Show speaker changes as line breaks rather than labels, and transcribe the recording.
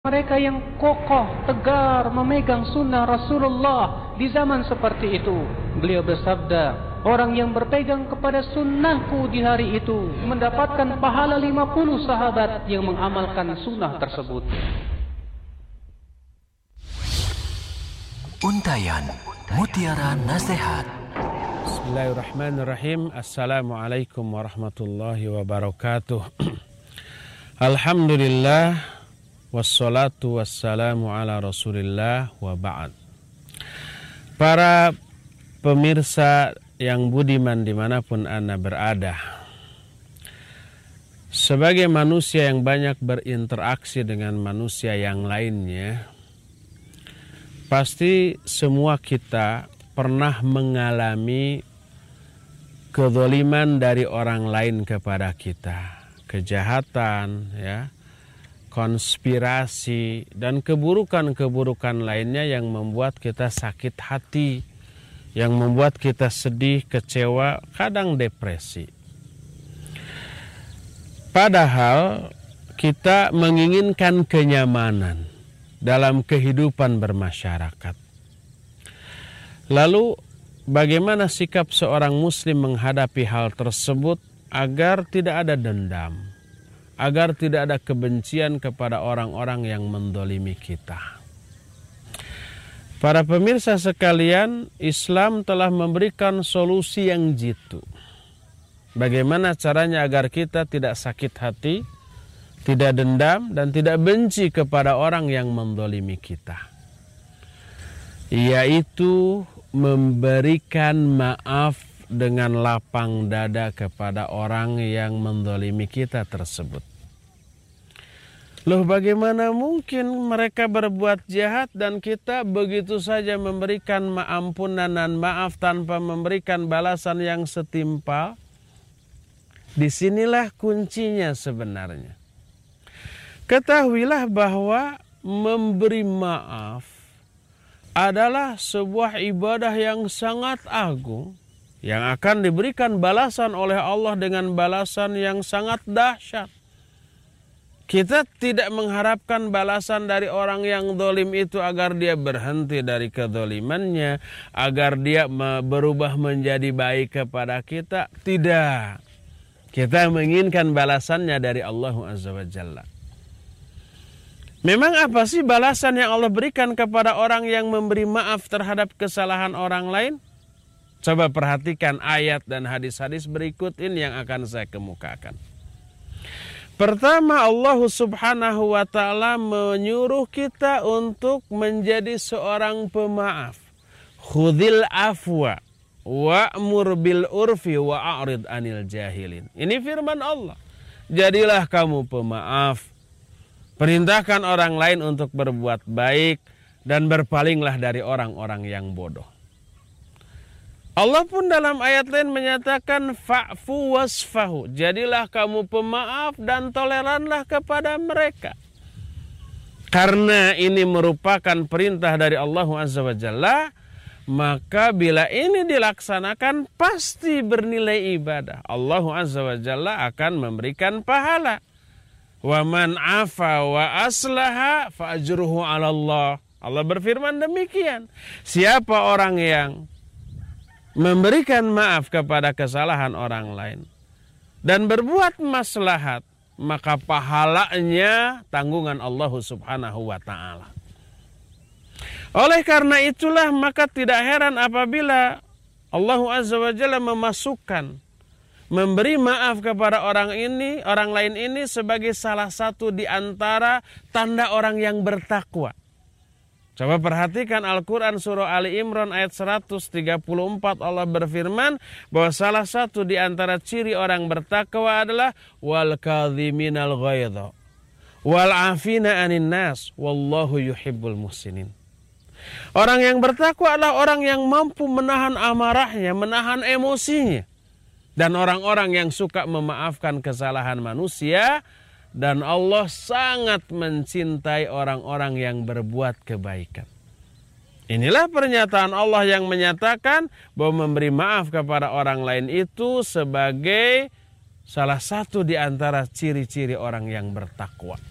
Mereka yang kokoh, tegar, memegang sunnah Rasulullah di zaman seperti itu. Beliau bersabda, orang yang berpegang kepada sunnahku di hari itu mendapatkan pahala 50 sahabat yang mengamalkan sunnah tersebut.
Untayan Mutiara Nasihat.
Bismillahirrahmanirrahim. Assalamualaikum warahmatullahi wabarakatuh. Alhamdulillah, wassalatu wassalamu ala rasulillah wa ba'd. Para pemirsa yang budiman dimanapun Anda berada, sebagai manusia yang banyak berinteraksi dengan manusia yang lainnya, pasti semua kita pernah mengalami kezaliman dari orang lain kepada kita, kejahatan, konspirasi, dan keburukan-keburukan lainnya yang membuat kita sakit hati, yang membuat kita sedih, kecewa, kadang depresi. Padahal kita menginginkan kenyamanan dalam kehidupan bermasyarakat. Lalu bagaimana sikap seorang muslim menghadapi hal tersebut agar tidak ada dendam, agar tidak ada kebencian kepada orang-orang yang mendolimi kita? Para pemirsa sekalian, Islam telah memberikan solusi yang jitu. Bagaimana caranya agar kita tidak sakit hati, tidak dendam, dan tidak benci kepada orang yang mendolimi kita, yaitu memberikan maaf dengan lapang dada kepada orang yang mendolimi kita tersebut. Loh, bagaimana mungkin mereka berbuat jahat dan kita begitu saja memberikan ampunan dan maaf tanpa memberikan balasan yang setimpal? Disinilah kuncinya sebenarnya. Ketahuilah bahwa memberi maaf adalah sebuah ibadah yang sangat agung, yang akan diberikan balasan oleh Allah dengan balasan yang sangat dahsyat. Kita tidak mengharapkan balasan dari orang yang zalim itu agar dia berhenti dari kezalimannya, agar dia berubah menjadi baik kepada kita. Tidak. Kita menginginkan balasannya dari Allah Azza wa Jalla. Memang apa sih balasan yang Allah berikan kepada orang yang memberi maaf terhadap kesalahan orang lain? Coba perhatikan ayat dan hadis-hadis berikut ini yang akan saya kemukakan. Pertama, Allah Subhanahu wa ta'ala menyuruh kita untuk menjadi seorang pemaaf. Khudhil afwa wa'mur bil urfi wa'arid anil jahilin. Ini firman Allah. Jadilah kamu pemaaf. Perintahkan orang lain untuk berbuat baik dan berpalinglah dari orang-orang yang bodoh. Allah pun dalam ayat lain menyatakan fa'fu wasfahu. Jadilah kamu pemaaf dan toleranlah kepada mereka. Karena ini merupakan perintah dari Allah Azza wa Jalla, maka bila ini dilaksanakan pasti bernilai ibadah. Allah Azza wa Jalla akan memberikan pahala. Wa man afa wa aslaha fa ajruhu 'ala Allah. Allah berfirman demikian. Siapa orang yang memberikan maaf kepada kesalahan orang lain dan berbuat maslahat, maka pahalanya tanggungan Allah Subhanahu wa ta'ala. Oleh karena itulah maka tidak heran apabila Allah Azza wa Jalla memasukkan memberi maaf kepada orang lain ini sebagai salah satu di antara tanda orang yang bertakwa. Coba perhatikan Al-Quran surah Ali Imran ayat 134. Allah berfirman bahwa salah satu di antara ciri orang bertakwa adalah wal kadhiminal ghaidha wal afina anin nas wallahu yuhibbul muhsinin. Orang yang bertakwa adalah orang yang mampu menahan amarahnya, menahan emosinya, dan orang-orang yang suka memaafkan kesalahan manusia, dan Allah sangat mencintai orang-orang yang berbuat kebaikan. Inilah pernyataan Allah yang menyatakan bahwa memberi maaf kepada orang lain itu sebagai salah satu di antara ciri-ciri orang yang bertakwa.